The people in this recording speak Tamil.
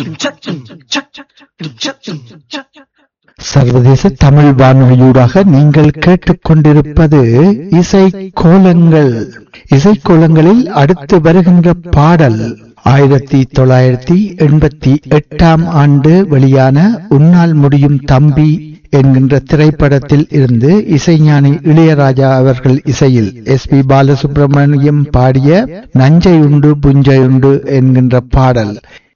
சர்வதேச தமிழ் வானொலியூடாக நீங்கள் கேட்டுக்கொண்டிருப்பது இசை கோலங்கள். இசை கோலங்களில் அடுத்து வருகின்ற பாடல் 1988 ஆண்டு வெளியான உன்னால் முடியும் தம்பி என்கின்ற திரைப்படத்தில் இருந்து இசைஞானி இளையராஜா அவர்கள் இசையில் SP பாலசுப்ரமணியம் பாடிய நஞ்சை உண்டு புஞ்சை உண்டு என்கின்ற பாடல்.